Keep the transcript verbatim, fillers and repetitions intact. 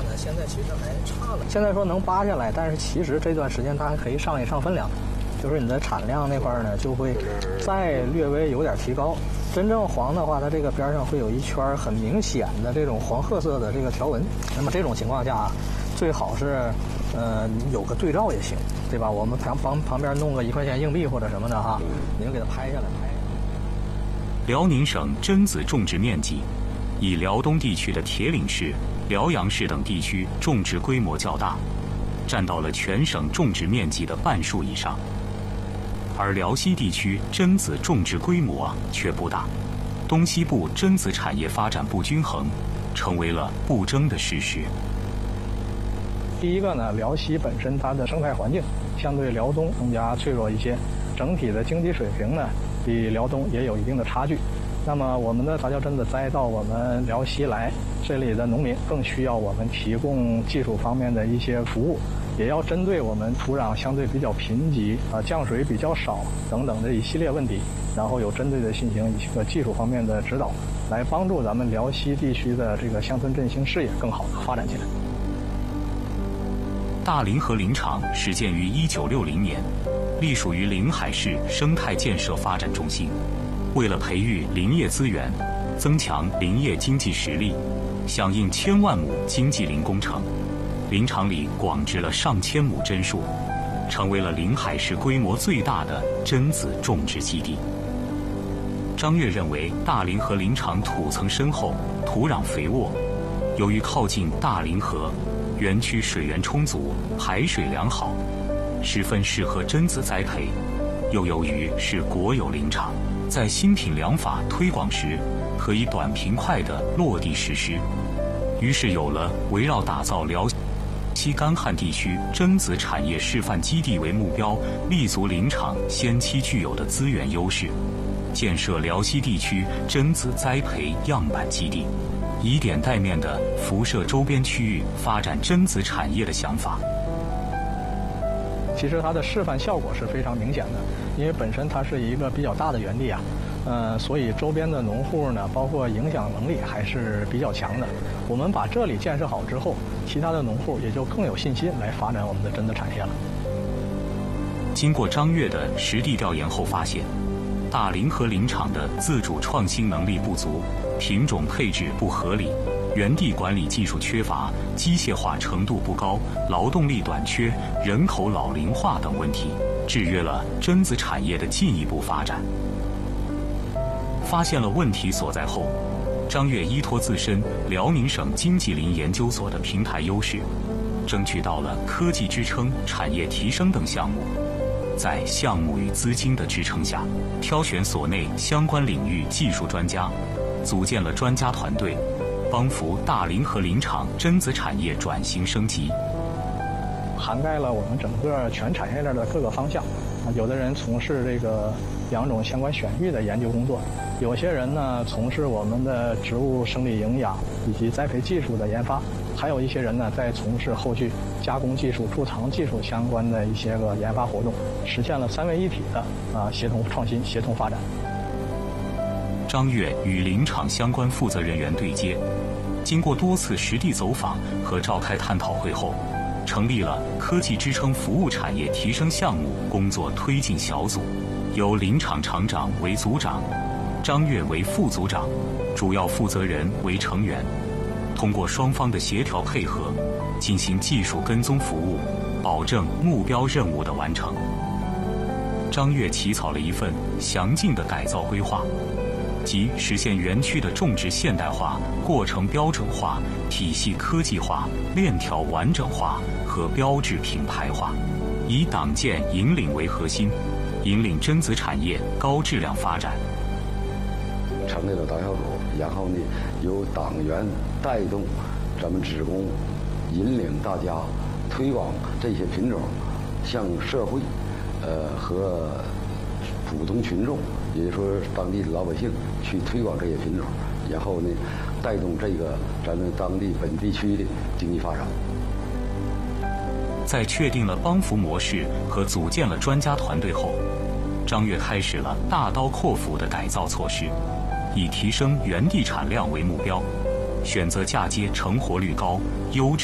呢，现在其实还差了。现在说能扒下来，但是其实这段时间它还可以上一上分粮，就是你的产量那块呢就会再略微有点提高。真正黄的话，它这个边上会有一圈很明显的这种黄褐色的这个条纹。那么这种情况下，最好是呃有个对照也行，对吧？我们旁旁旁边弄个一块钱硬币或者什么的哈，您给它拍下来拍。 辽宁省榛子种植面积，以辽东地区的铁岭市、辽阳市等地区种植规模较大，占到了全省种植面积的半数以上。而辽西地区榛子种植规模却不大，东西部榛子产业发展不均衡，成为了不争的事实。 第一个呢，辽西本身它的生态环境相对辽东更加脆弱一些，整体的经济水平呢比辽东也有一定的差距。那么我们的杂交榛子栽到我们辽西来，这里的农民更需要我们提供技术方面的一些服务，也要针对我们土壤相对比较贫瘠啊、降水比较少等等的一系列问题，然后有针对的进行一个技术方面的指导，来帮助咱们辽西地区的这个乡村振兴事业更好的发展起来。 大凌河林场始建于一九六零年，隶属于临海市生态建设发展中心。为了培育林业资源，增强林业经济实力，响应千万亩经济林工程，林场里广植了上千亩榛树，成为了临海市规模最大的榛子种植基地。张越认为，大凌河林场土层深厚，土壤肥沃，由于靠近大凌河，园区水源充足，排水良好，十分适合榛子栽培。又由于是国有林场，在新品粮法推广时，可以短平快地落地实施，于是有了围绕打造辽西干旱地区榛子产业示范基地为目标，立足林场先期具有的资源优势，建设辽西地区榛子栽培样板基地，以点带面地辐射周边区域发展榛子产业的想法。 其实它的示范效果是非常明显的，因为本身它是一个比较大的园地啊，呃，所以周边的农户呢，包括影响能力还是比较强的。我们把这里建设好之后，其他的农户也就更有信心来发展我们的榛子产业了。 经过张越的实地调研后发现，大凌河林场的自主创新能力不足，品种配置不合理，园地管理技术缺乏，机械化程度不高，劳动力短缺，人口老龄化等问题，制约了榛子产业的进一步发展。发现了问题所在后，张越依托自身辽宁省经济林研究所的平台优势，争取到了科技支撑、产业提升等项目。在项目与资金的支撑下，挑选所内相关领域技术专家，组建了专家团队，帮扶大凌河林场榛子产业转型升级， 涵盖了我们整个全产业链的各个方向。啊，有的人从事这个两种相关选育的研究工作，有些人呢从事我们的植物生理营养以及栽培技术的研发，还有一些人呢在从事后续加工技术、贮藏技术相关的一些个研发活动，实现了三位一体的啊协同创新、协同发展。 张越与林场相关负责人员对接，经过多次实地走访和召开探讨会后，成立了科技支撑服务产业提升项目工作推进小组，由林场厂长为组长，张越为副组长，主要负责人为成员。通过双方的协调配合，进行技术跟踪服务，保证目标任务的完成。张越起草了一份详尽的改造规划，即实现园区的种植现代化、过程标准化、体系科技化、链条完整化和标志品牌化，以党建引领为核心，引领榛子产业高质量发展。 成立了党小组，然后呢，由党员带动咱们职工，引领大家推广这些品种，向社会，呃和普通群众，也就是说当地的老百姓去推广这些品种，然后呢，带动这个咱们当地本地区的经济发展。 在确定了帮扶模式和组建了专家团队后，张越开始了大刀阔斧的改造措施，以提升园地产量为目标，选择嫁接成活率高、优质